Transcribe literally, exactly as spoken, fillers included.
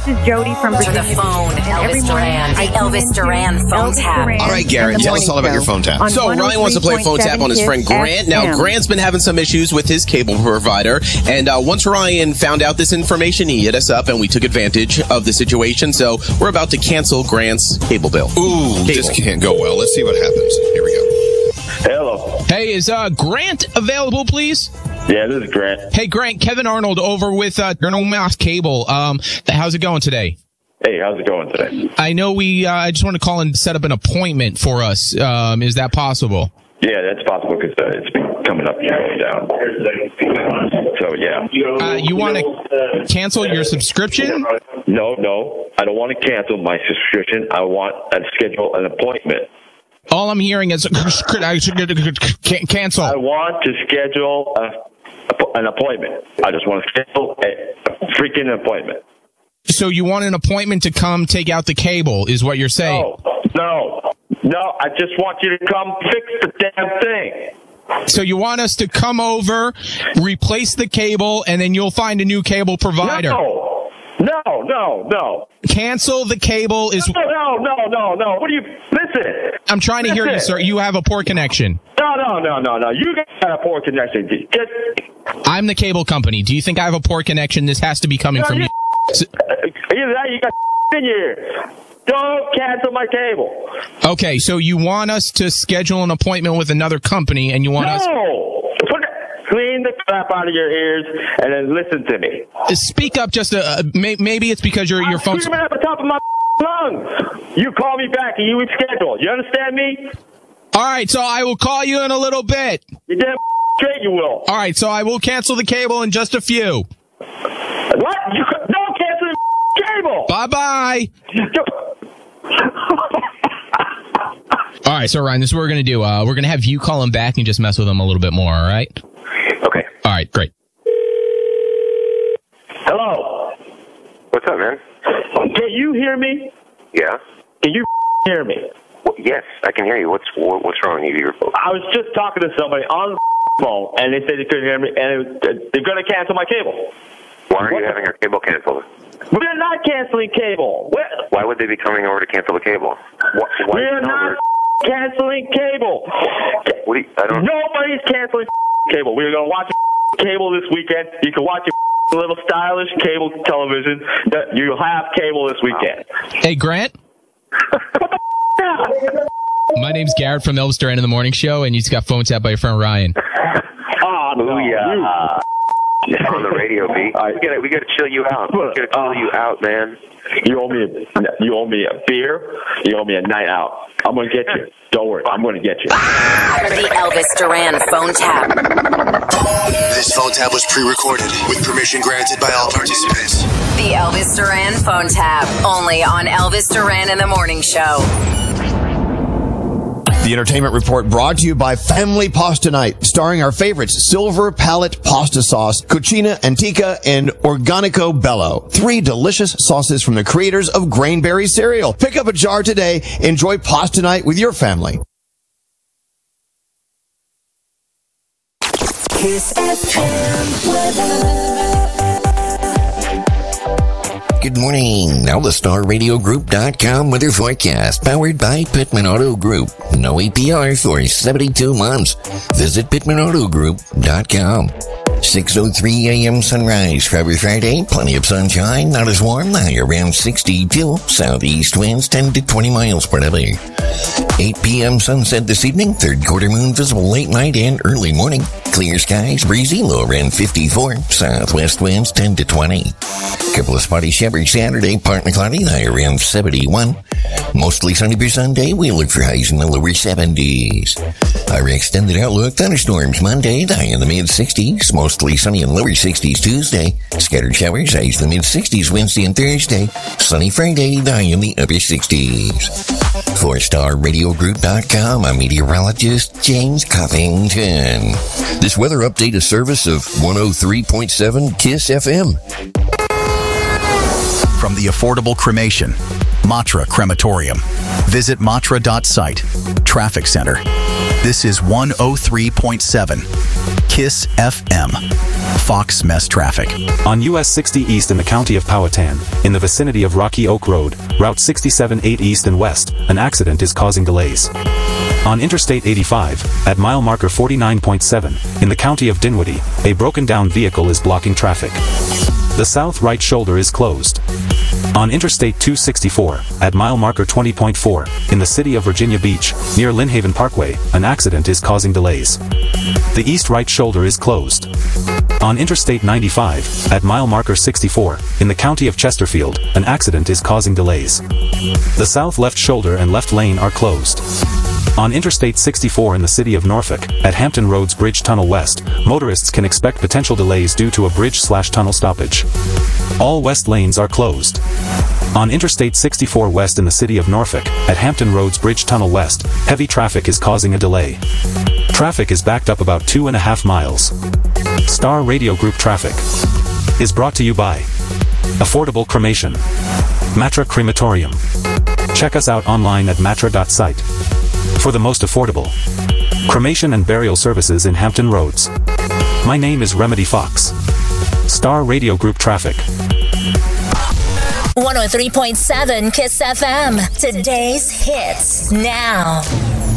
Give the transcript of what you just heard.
is Jody from To Virginia. the phone, And every Elvis morning Duran. I The tune Elvis into Duran phone Elvis tap. Duran All right, and Garrett, the tell us all about Morning your phone tap. Show on So Ryan wants to play phone tap on his friend Grant. Now, F M. Grant's been having some issues with his cable provider, and uh, once Ryan found out this information, he hit us up, and we took advantage of the situation. So we're about to cancel Grant's cable bill. Ooh, Cable. this can't go well. Let's see what happens. Here we go. Hello. Hey, is uh, Grant available, please? Yeah, this is Grant. Hey, Grant, Kevin Arnold over with uh, Journal Mass Cable. Um, how's it going today? Hey, how's it going today? I know we. Uh, I just want to call and set up an appointment for us. Um, is that possible? Yeah, that's possible because uh, it's been coming up and going down. So, yeah. Uh, you want to cancel your subscription? No, no. I don't want to cancel my subscription. I want to schedule an appointment. All I'm hearing is cancel. I want to schedule a, an appointment. I just want to schedule a, a freaking appointment. So you want an appointment to come take out the cable, is what you're saying? No, no, no. I just want you to come fix the damn thing. So you want us to come over, replace the cable, and then you'll find a new cable provider? No, no, no, no. Cancel the cable is... No, no, no, no, no. What do you... Listen. I'm trying to hear you, sir. You have a poor connection. No, no, no, no, no. You got a poor connection. Just, I'm the cable company. Do you think I have a poor connection? This has to be coming no, from you, you. Either that, you got in your ears. Don't cancel my cable. Okay, so you want us to schedule an appointment with another company, and you want no. us... Put clean the crap out of your ears and then listen to me. Speak up just a... Uh, may, maybe it's because your, your I'm phone's... screaming at the top of my lungs. You call me back and you reschedule. You understand me? All right, so I will call you in a little bit. You damn straight you will. All right, so I will cancel the cable in just a few. What? You don't cancel the cable. Bye-bye. All right, so Ryan, this is what we're going to do. Uh, we're going to have you call him back and just mess with him a little bit more, all right? Okay. All right, great. Hello. What's up, man? Can you hear me? Yeah. Can you hear me? Well, yes, I can hear you. What's what, what's wrong? You, you're... I was just talking to somebody on the phone, and they said they couldn't hear me, and it, they're going to cancel my cable. Why are What you the- having our cable canceled? We're not canceling cable. We're, Why would they be coming over to cancel the cable? Why, why we're no, not canceling cable. What do you, I don't. Nobody's canceling cable. We're going to watch cable this weekend. You can watch a little stylish cable television. That you have cable this weekend. Hey, Grant? My name's Garrett from Elvis Duran in the Morning Show, and you just got phone tapped by your friend Ryan. Oh, no. Booyah. On the radio, B. All right. We gotta, we gotta chill you out. We gotta chill you out, man. You owe me a, you owe me a beer. You owe me a night out. I'm going to get you. Don't worry. I'm going to get you. The Elvis Duran phone tap. This phone tap was pre-recorded with permission granted by all participants. The Elvis Duran phone tap. Only on Elvis Duran in the Morning Show. The Entertainment Report brought to you by Family Pasta Night, starring our favorites, Silver Palette Pasta Sauce, Cucina Antica, and Organico Bello. Three delicious sauces from the creators of Grainberry cereal. Pick up a jar today. Enjoy Pasta Night with your family. Kiss F M weather. Good morning. Now the Star Radio Group dot com weather forecast powered by Pittman Auto Group. No A P R for seventy-two months. Visit Pittman Auto Group dot com. six oh three a.m. sunrise for Friday. Plenty of sunshine, not as warm. The high around sixty-two. Southeast winds ten to twenty miles per hour. eight p.m. sunset this evening. Third quarter moon visible late night and early morning. Clear skies, breezy, low around fifty-four. Southwest winds ten to twenty. Couple of spotty showers Saturday, partly cloudy, high around seventy-one. Mostly sunny for Sunday. We look for highs in the lower seventies. Our extended outlook, thunderstorms Monday, high in the mid-sixties. Mostly sunny and lower sixties Tuesday. Scattered showers, highs in the mid-sixties Wednesday and Thursday. Sunny Friday, high in the upper sixties. For Star Radio Group dot com, I'm meteorologist James Covington. This weather update is service of one oh three point seven KISS F M. From the affordable cremation, Matra Crematorium. Visit matra dot site. Traffic Center. This is one oh three point seven KISS F M. Fox Mess Traffic. On U S sixty East in the county of Powhatan, in the vicinity of Rocky Oak Road, Route sixty-seven eight East and West, an accident is causing delays. On Interstate eighty-five, at mile marker forty-nine point seven, in the county of Dinwiddie, a broken down vehicle is blocking traffic. The south right shoulder is closed. On Interstate two sixty-four, at mile marker twenty point four, in the city of Virginia Beach, near Lynnhaven Parkway, an accident is causing delays. The east right shoulder is closed. On Interstate ninety-five, at mile marker sixty-four, in the county of Chesterfield, an accident is causing delays. The south left shoulder and left lane are closed. On Interstate sixty-four in the city of Norfolk, at Hampton Roads Bridge Tunnel West, motorists can expect potential delays due to a bridge-slash-tunnel stoppage. All west lanes are closed. On Interstate sixty-four West in the city of Norfolk, at Hampton Roads Bridge Tunnel West, heavy traffic is causing a delay. Traffic is backed up about two and a half miles. Star Radio Group Traffic is brought to you by Affordable Cremation, Matra Crematorium. Check us out online at matra dot site for the most affordable cremation and burial services in Hampton Roads. My name is Remedy Fox. Star Radio Group Traffic. one oh three point seven KISS F M. Today's hits now.